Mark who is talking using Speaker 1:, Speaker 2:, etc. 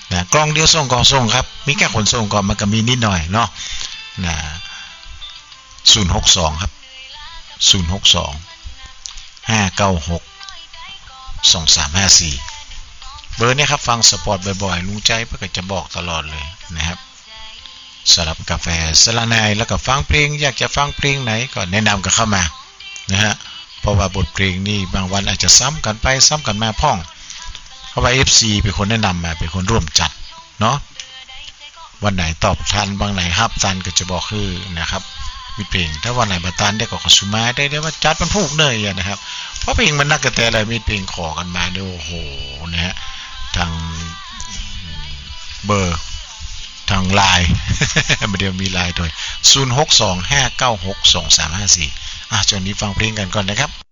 Speaker 1: นะกล้องเดียวส่งก็ส่งครับมีแค่ขนส่งก็มันก็มีนิดหน่อยเนาะนะ062ครับ062 596 2354เบอร์นี้ครับฟังสปอร์ตบ่อยๆลุงใจเพื่อจะบอกตลอดเลยนะครับสำหรับกาแฟสละนายแล้วก็ฟังเพลงอยากจะฟังเพลงไหนก็แนะนำกันเข้ามานะฮะเพราะว่าบทเพลงนี่บางวันอาจจะซ้ำกันไปซ้ำกันมาพ่องเพราะว่า FC เป็นคนแนะนำมาเป็นคนร่วมจัดเนาะวันไหนตอบทันบางไหนฮับทันก็จะบอกคือนะครับมีเพลงถ้าวันไหนบัตันได้ก็ขอสุมาได้ว่าจัดมันผูกเนยนะครับเพราะเพลงมันนักกระแตอะไรมีเพลงขอกันมาด้วยโอ้โหนะฮะทางเบอร์ทางไลน์เดี๋ยวมีไลน์ด้วย0625962354ช่วงนี้ฟังเพลงกันก่อนนะครับ